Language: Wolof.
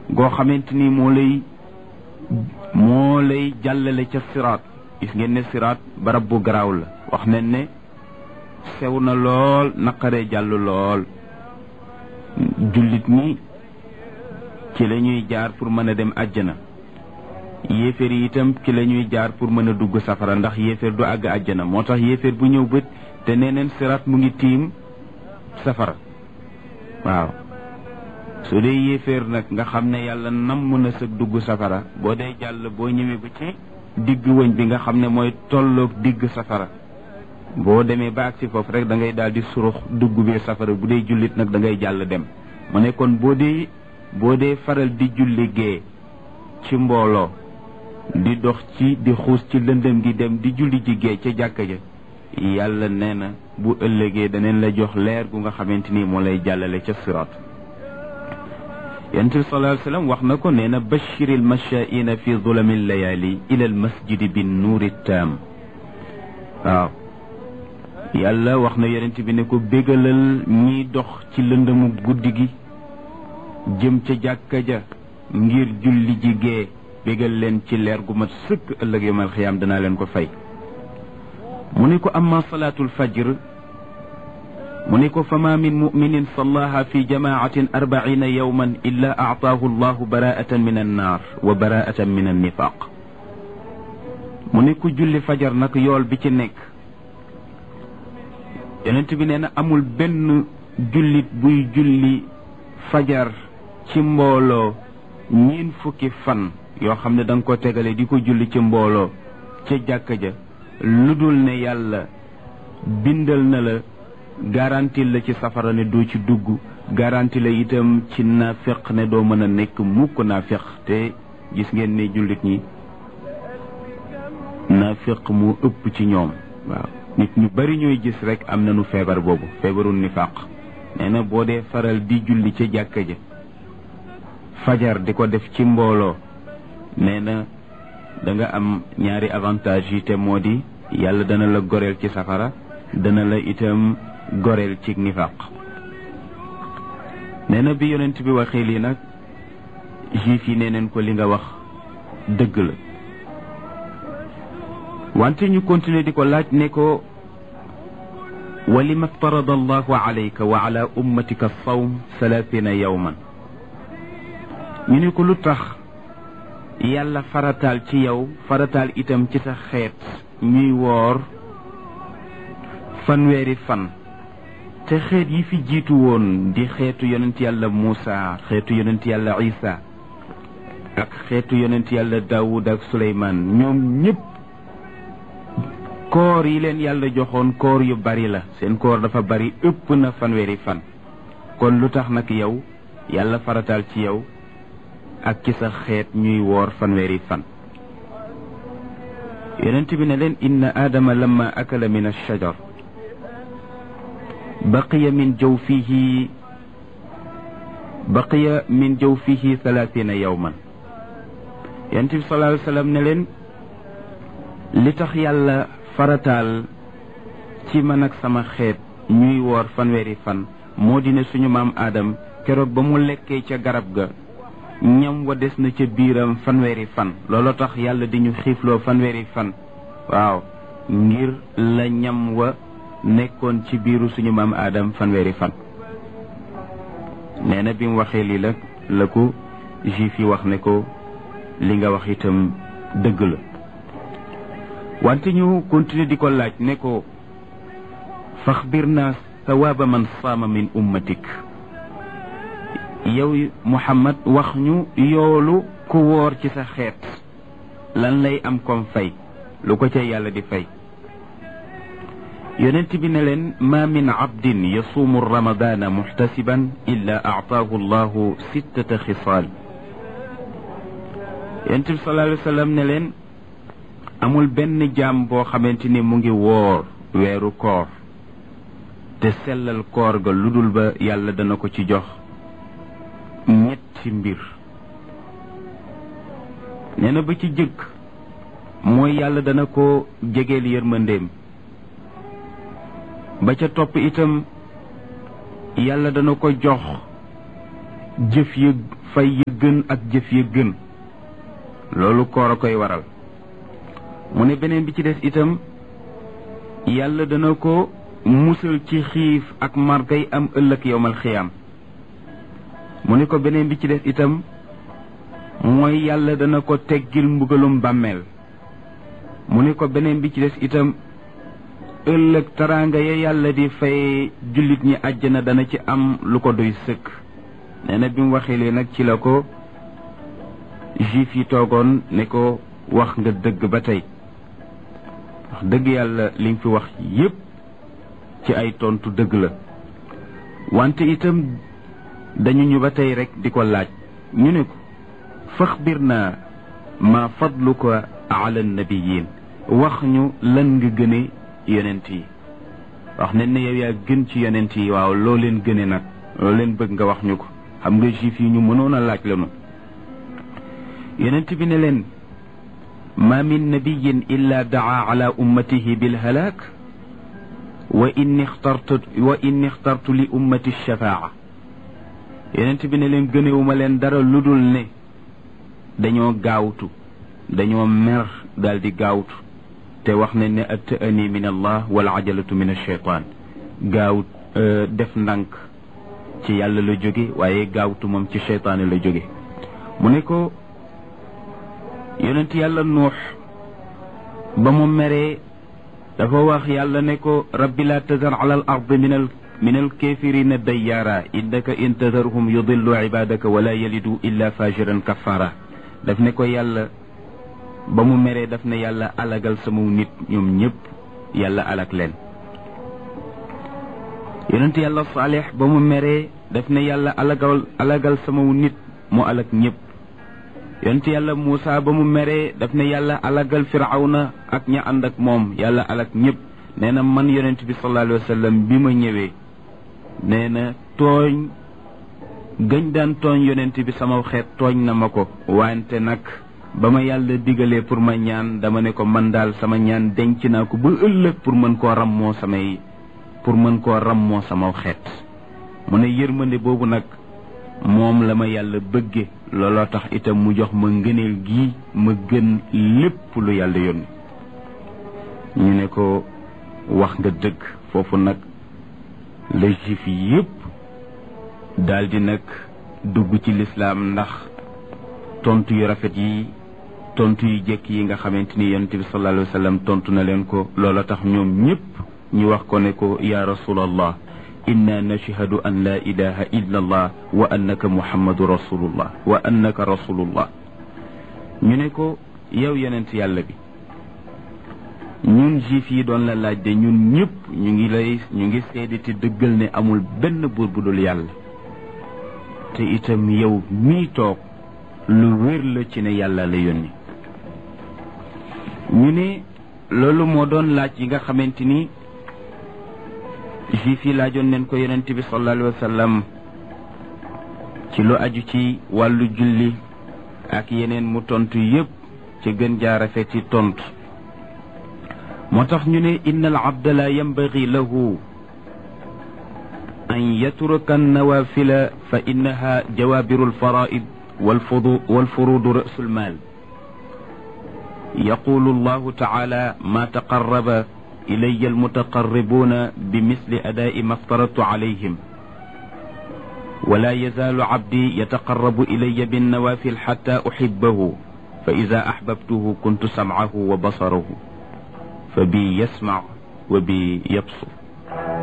goo xamante ni moo lay jàllale ca siraat. gis ngeen ne siraat barab bu garaaw la, wax nañ ne sew na lool, naqaree jàll lool. jullit ñi ci la ñuy jaar pour mën a dem àjjana, yéeféer yi itam ci la ñuy jaar pour mën a dugg safara, ndax yéeféer du àgg àjjana. moo tax yéeféer bu ñëw bët te neeneen siraat mu ngi tiim safara. waaw su dee yéeféer nag nga xam ne yàlla namm na sa dugg safara, boo dee jàll boo ñëwee ba ci digg wëñ bi nga xam ne mooy tolloog digg safara, boo demee ba agsi foofu rek da ngay daal di surux dugg biir safara. bu dee jullit nag da ngay jàll dem. mu ne kon boo dee faral di julli gee ci mbooloo, di dox di xuus ci lëndëm gi dem di julli ji gee ca jàkka ja, yàlla nee na bu ëllëgee daneen la jox leer gu nga xamante ni moo lay jàllale ca siraat. yonent bi sallallahu alayhi wa sallam wax na ko, nee na bashiril mashaa'ina fi zulami layali ila al masjidi bin nuuri taam. waaw yàlla wax na yonent bi ne ko bégalal ñiy dox ci lëndëmu guddi gi jëm ca jàkka ja ngir julli ji gee, bégal leen ci leer gu mat sëkk, ëllëg yawmal xiyaam danaa leen ko fay. mu ne ko amma salaatul fajr, mu ne ko fama min muminin sallaha fi jamaatin 40 yawman illa aataahu allahu baraatan min annaar wa baraatan min annifaq. mu ne ko julli fajar nag yool bi ci nekk, yonent bi nee na amul benn jullit buy julli fajar ci mbooloo 40 fan yoo xam ne da nga ko tegale di ko julli ci mbooloo ca jàkka ja, lu dul ne yàlla bindal na la, garanti la ci safara ne doo ci dugg, garanti la itam ci naafeq ne doo mën a nekk mukk naafeq. te gis ngeen ne jullit ñi naafeq moo ëpp ci ñoom. waaw nit ñu bari ñooy gis rek am nañu feebar boobu, feebaru nifaq. nee na boo dee faral di julli ca jàkka ja fajar di ko def ci mbooloo, nee na da nga am ñaari avantage yi, te moo di yàlla dana la goreel ci safara, dana la itam goreel ci nifaq. nee na bi yonent bi waxee lii nag, juif yi nee neen ko li nga wax dëgg la. wante ñu continuer di ko laaj ne ko, wa lima ftarada allahu alayka wa ala ummatika sawm 30 yawman. ñu ne ko lu tax yàlla farataal ci yow, farataal itam ci sa xeet ñuy woor 30 fan, te xeet yi fi jiitu woon di xeetu yonent yàlla Muusa, xeetu yonent yàlla Isa ak xeetu yonent yàlla Daawud ak Suleymaan, ñoom ñëpp koor yi leen yàlla joxoon koor yu bari la, seen koor dafa bari, ëpp na 30 fan. kon lu tax nag yow yàlla farataal ci yow ak ci sa xeet ñuy woor 30 fan. yonent bi ne leen, inna aadama lamma akala min ash-shajar baqiya min jawfihi 30 yawman. yonent bi sallallahu alayhi wa sallam ne leen, li tax yàlla farataal ci man ak sama xeet ñuy woor 30 fan moo di ne suñu maam Adam keroog ba mu lekkee ca garab ga ñam wa des na ca biiram 30 fan. looloo tax yàlla di ñu xiifloo 30 fan. waaw ngir la ñam wa nekkoon ci biiru suñu maam Adam 30 fan. nee na bi mu waxee lii la ko juif yi wax ne ko li nga wax itam dëgg la. wante ñu continuer di ko laaj ne ko, faxbirna sawaaba man saama min ummatik. yow Muhammad wax ñu yoolu ku woor ci sa xeet lan lay am comme fay, lu ko ca yàlla di fay. yonent bi ne leen, ma min abdin yasuumu ramadana muhtasiban illa aataahu allahu 6 xisaal. yonent bi sallallahu alayhi wa sallam ne leen, amul benn jaam boo xamante ni mu ngi woor weeru koor te sellal koor ga lu dul ba yàlla dana ko ci jox ñetti mbir. nee na ba ci jëkk mooy yàlla dana ko jegeel yërmandeem, ba ca topp itam yàlla dana ko jox jëf yu fay ya gën ak jëf ya gën loolu koor a koy waral mu ne beneen bi ci des itam yàlla dana ko musal ci xiif ak margay am ëllëg yowmal xiyaam mu ne ko beneen bi ci des itam mooy yàlla dana ko teggil mbugalum bàmmeel mu ne ko beneen bi ci des itam ëllëg taraanga ya yàlla di fay jullit ñi àjjana dana ci am lu ko doy sëkk nee na bi mu waxee lee nag ci la ko juif yi toogoon ne ko wax nga dëgg ba tey wax dëgg yàlla li nga fi wax yépp ci ay tontu dëgg la wante itam dañu ñu ba tey rek di ko laaj ñu ne ko faxbir naa ma fadluka ala nabiyin wax ñu lan nga gëne yonent yi wax ne ne yow yaa gën ci yonent yi waaw loo leen gëne nag loo leen bëgg nga wax ñu ko xam nga juif yi ñu mënoon a laaj lanu yonent bi ne leen ma min nabiyin illa daa ala ummatihi bilhalaak wa inni ixtartu li ummati shafaa yonent bi ne leen gënewuma leen dara lu dul ne dañoo gaawtu dañoo mer daal di gaawtu te wax ne ne atta'ani min allah wal ajalatu min alcheytaan gaaw def ndànk ci yàlla la jóge waaye gaawtu moom ci cheytaane la jóge mu ne ko yonent yàlla nuux ba mu meree dafa wax yàlla ne ko rabbi la tazar ala al ard min al kafirina dayyaara innaka in tazarhum yudillu ibadaka wala yalidu illa fajiran kafara daf ne ko yàlla ba mu meree daf ne yàlla alagal sama nit ñoom ñëpp yàlla alag leen yonent yàlla saalix ba mu meree daf ne yàlla alagal sama nit mu alag ñëpp yonent yàlla Muusa ba mu meree daf ne yàlla alagal firawna ak ña ànd ak moom yàlla alag ñëpp nee na man yonent bi sallallahu alayhi wa sallam bi ma ñëwee nee na tooñ gëñ daan tooñ yonent bi sama xeet tooñ na ma ko wante nag ba ma yàlla digalee pour ma ñaan dama ne ko man daal sama ñaan denc naa ko ba ëllëg pour mën koo rammoo sama xeet mu ne yërmande boobu nag moom la ma yàlla bëgge looloo tax itam mu jox ma ngëneel gi ma gën lépp lu yàlla yónni ñu ne ko wax nga dëgg foofu nag la juif yépp daldi nag dugg ci lislaam ndax tontu yu rafet yi tontu yu jekk yi nga xamante ni yonent bi sallallahu alayhi wa sallam tontu na leen ko loola tax ñoom ñépp ñu wax ko ne ko ya rasulallah inna nashhadu an la ilaha illa allah wa annaka muhammadu rasulullah wa annaka rasulullah ñu ne ko yow yonent yàlla bi ñun juif yi doon la laaj de ñun ñëpp ñu ngi seede te dëggal ne amul benn buur bu dul yàlla te itam yow mii toog lu wér la ci ne yàlla la yónni ñu ne loolu moo doon laaj yi nga xamante ni juif yi laajoon neen ko yonent bi sallallahu alayhi wa sallam ci lu aju ci wàllu julli ak yeneen mu tontu yépp ci gën jaa rafet ci tontu moo tax ñu ne inna al abda la yanbaghi lahu an yatruka an-nawafila fa innaha jawabiru al-fara'id والفروض رأس المال يقول الله تعالى ما تقرب إلي المتقربون بمثل أداء ما افترضت عليهم ولا يزال عبدي يتقرب إلي بالنوافل حتى أحبه فإذا أحببته كنت سمعه وبصره فبي يسمع وبي يبصر